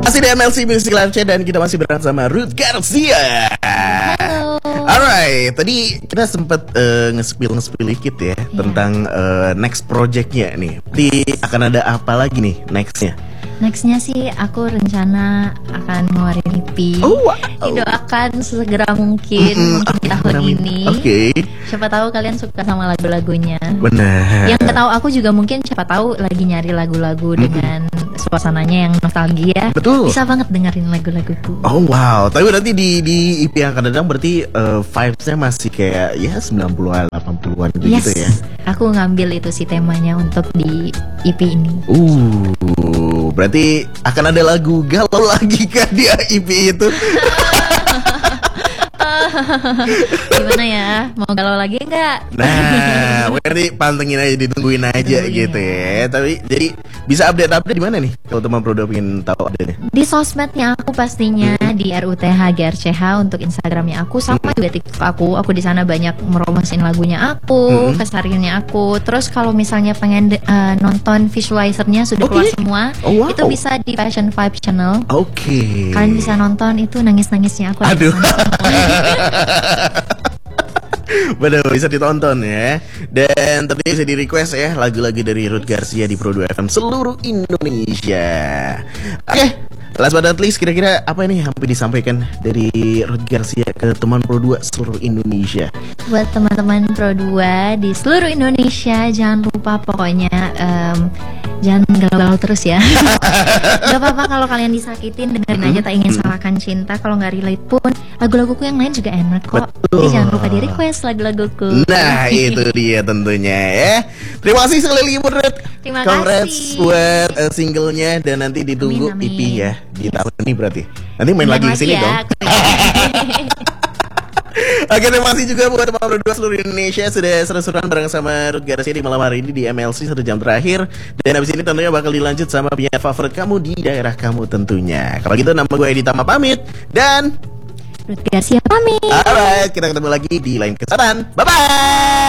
Masih di MLC Music Live Chat dan kita masih bersama Ruth Garcia. Halo. Alright, tadi kita sempat nge-spill dikit ya tentang next projectnya nih. Jadi akan ada apa lagi nih nextnya? Nextnya sih aku rencana akan ngeluarin EP. Oh, wow. Didoakan sesegera mungkin di tahun ini. Oke. Siapa tahu kalian suka sama lagu-lagunya. Benar. Yang nggak tahu aku juga mungkin siapa tahu lagi nyari lagu-lagu dengan suasananya yang nostalgia. Betul. Bisa banget dengerin lagu-laguku. Oh wow, tapi berarti di EP yang akan datang berarti vibes-nya masih kayak ya 90-an, 80-an gitu ya. Aku ngambil itu sih temanya untuk di EP ini. Berarti akan ada lagu galau lagi kan di EP itu? Gimana ya? Mau galau lagi enggak? Nah, berarti pantengin aja, ditungguin aja gitu ya. Tapi jadi bisa update di mana nih? Kalau teman Prodo pengen tahu update-nya. Di sosmednya aku pastinya di RUTH untuk Instagramnya aku sama juga TikTok aku. Aku di sana banyak meromosin lagunya aku, kesehariannya aku. Terus kalau misalnya pengen nonton visualizernya sudah keluar semua, itu bisa di Passion Vibe Channel. Oke. Kalian bisa nonton itu nangis-nangisnya aku. Aduh. Bener, bisa ditonton ya. Dan tentunya bisa di request ya lagu-lagu dari Ruth Garcia di Pro 2 FM seluruh Indonesia. Oke, last but not least, kira-kira apa ini yang hampir disampaikan dari Ruth Garcia ke teman Pro 2 seluruh Indonesia? Buat teman-teman Pro 2 di seluruh Indonesia, jangan lupa pokoknya jangan galau-galau terus ya. Gak apa-apa kalau kalian disakitin, dengerin aja Tak Ingin Salahkan Cinta. Kalau gak relate pun, lagu-laguku yang lain juga enak kok. Jadi jangan lupa di request lagu-laguku. Nah itu dia tentunya ya. Terima kasih sekali lagi Ruth. Terima Congrats kasih buat singlenya. Dan nanti ditunggu Amin. EP ya di tahun ini berarti. Nanti main lagi kesini ya, dong. Oke, terima kasih juga buat teman berdua seluruh Indonesia sudah seru-seruan bareng sama Ruth Garcia di malam hari ini di MLC 1 jam terakhir. Dan habis ini tentunya bakal dilanjut sama penyanyi favorit kamu di daerah kamu tentunya. Kalau gitu nama gue Edi Tama pamit dan Ruth Garcia pamit. alright, kita ketemu lagi di lain kesempatan. Bye bye.